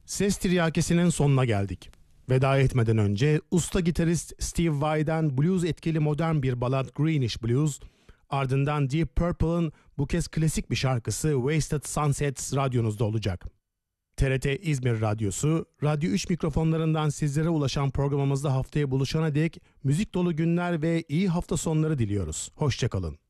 Ses Tiryakisi'nin sonuna geldik. Veda etmeden önce usta gitarist Steve Vai'den blues etkili modern bir ballad Greenish Blues, ardından Deep Purple'ın bu kez klasik bir şarkısı Wasted Sunsets radyonuzda olacak. TRT İzmir Radyosu, Radyo 3 mikrofonlarından sizlere ulaşan programımızda haftaya buluşana dek müzik dolu günler ve iyi hafta sonları diliyoruz. Hoşça kalın.